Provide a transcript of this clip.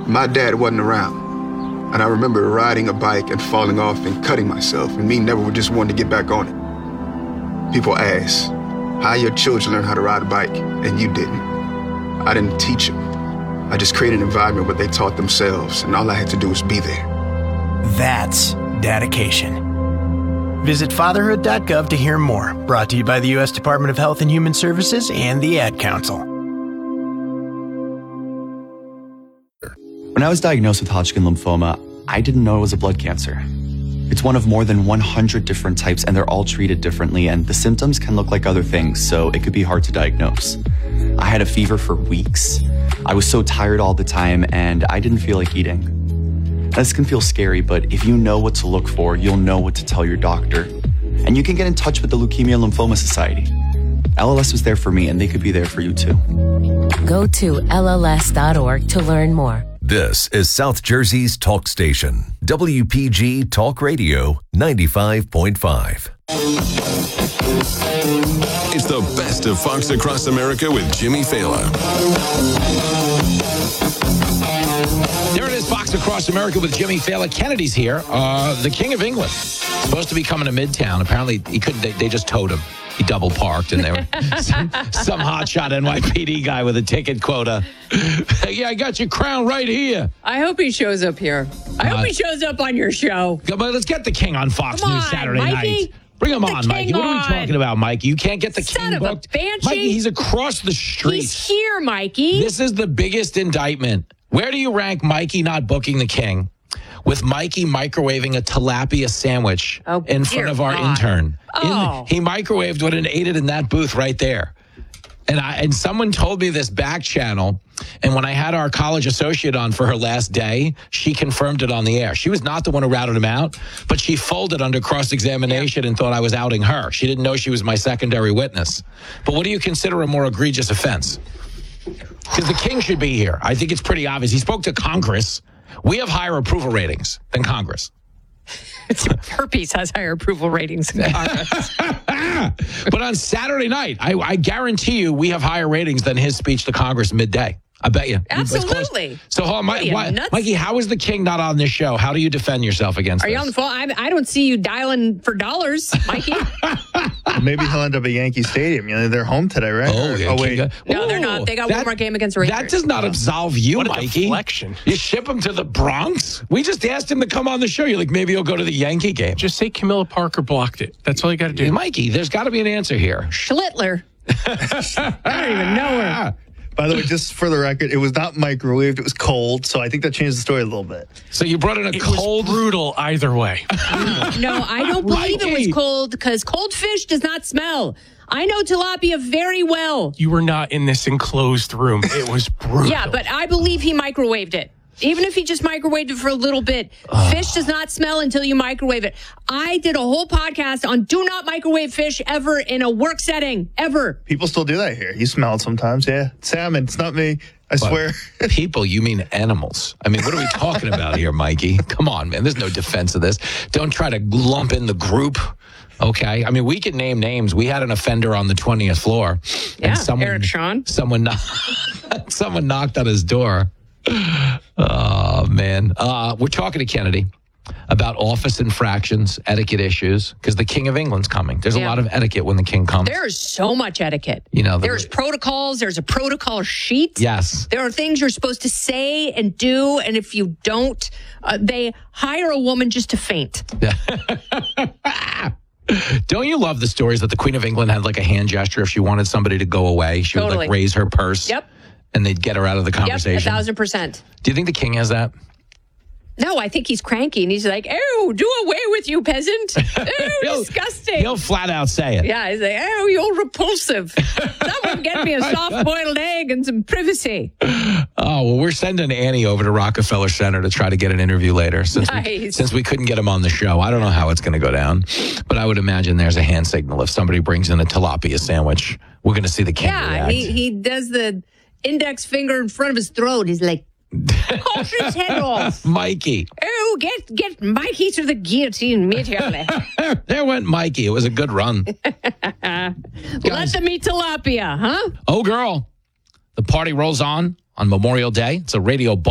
My dad wasn't around. And I remember riding a bike and falling off and cutting myself, and me never just wanted to get back on it. People ask, how your children learn how to ride a bike, and you didn't. I didn't teach them. I just created an environment where they taught themselves, and all I had to do was be there. That's dedication. Visit fatherhood.gov to hear more. Brought to you by the U.S. Department of Health and Human Services and the Ad Council. When I was diagnosed with Hodgkin lymphoma, I didn't know it was a blood cancer. It's one of more than 100 different types, and they're all treated differently, and the symptoms can look like other things, so it could be hard to diagnose. I had a fever for weeks. I was so tired all the time, and I didn't feel like eating. This can feel scary, but if you know what to look for, you'll know what to tell your doctor. And you can get in touch with the Leukemia and Lymphoma Society. LLS was there for me, and they could be there for you too. Go to LLS.org to learn more. This is South Jersey's talk station, WPG Talk Radio 95.5. It's the best of Fox Across America with Jimmy Fallon. There it is, Fox Across America with Jimmy Fallon. Kennedy's here, the King of England. Supposed to be coming to Midtown. Apparently, he couldn't. They just towed him. He double parked, and they were some hotshot NYPD guy with a ticket quota. Yeah, I got your crown right here. I hope he shows up here. I hope he shows up on your show. Come on, let's get the King on Fox Come News on, Saturday Mikey. night. Bring him on, Mikey. What are we on. talking about, Mikey? You can't get the Son King of a booked. banshee. Mikey, he's across the street. He's here, Mikey. This is the biggest indictment. Where do you rank Mikey not booking the King? With Mikey microwaving a tilapia sandwich in front of our intern. He microwaved it and ate it in that booth right there. And someone told me this back channel, and when I had our college associate on for her last day, she confirmed it on the air. She was not the one who routed him out, but she folded under cross-examination and thought I was outing her. She didn't know she was my secondary witness. But what do you consider a more egregious offense? Because the King should be here. I think it's pretty obvious. He spoke to Congress. We have higher approval ratings than Congress. Herpes has higher approval ratings than Congress. But on Saturday night, I guarantee you we have higher ratings than his speech to Congress midday. I bet you. Absolutely. So, hold on, Mikey, how is the King not on this show? How do you defend yourself against this? Are you on the phone? I don't see you dialing for dollars, Mikey. Maybe he'll end up at Yankee Stadium. You know, they're home today, right? Oh, wait. No, they're not. They got one more game against the Rangers. That does not absolve you, What a Mikey. deflection. You ship him to the Bronx? We just asked him to come on the show. You're like, maybe he'll go to the Yankee game. Just say Camilla Parker blocked it. That's all you got to do. Hey, Mikey, there's got to be an answer here. Schlittler. I don't even know her. By the way, just for the record, it was not microwaved. It was cold. So I think that changed the story a little bit. So you brought in It was brutal either way. No, I don't believe it was cold because cold fish does not smell. I know tilapia very well. You were not in this enclosed room. It was brutal. Yeah, but I believe he microwaved it. Even if he just microwaved it for a little bit, fish does not smell until you microwave it. I did a whole podcast on do not microwave fish ever in a work setting, ever. People still do that here. You smell it sometimes, yeah. Salmon, it's not me. I swear. People, you mean animals. I mean, what are we talking about here, Mikey? Come on, man. There's no defense of this. Don't try to lump in the group. Okay. I mean, we could name names. We had an offender on the 20th floor. Yeah, and Eric Sean. Someone knocked on his door. Oh, man. We're talking to Kennedy about office infractions, etiquette issues, because the King of England's coming. There's a lot of etiquette when the King comes. There's so much etiquette. You know, there's protocols. There's a protocol sheet. Yes. There are things you're supposed to say and do, and if you don't, they hire a woman just to faint. Don't you love the stories that the Queen of England had like a hand gesture if she wanted somebody to go away? She would like raise her purse. Yep. And they'd get her out of the conversation. Yep, 1,000%. Do you think the King has that? No, I think he's cranky, and he's like, "Oh, do away with you, peasant! Oh, disgusting!" He'll flat out say it. Yeah, he's like, "Oh, you're repulsive. Someone get me a soft-boiled egg and some privacy." Oh, well, we're sending Annie over to Rockefeller Center to try to get an interview later since we couldn't get him on the show. I don't know how it's going to go down, but I would imagine there's a hand signal. If somebody brings in a tilapia sandwich, we're going to see the King react. He does the index finger in front of his throat. He's like, cut his head off. Mikey. Oh, get Mikey to the guillotine immediately. There went Mikey. It was a good run. Let them eat tilapia, huh? Oh, girl. The party rolls on Memorial Day. It's a radio bar.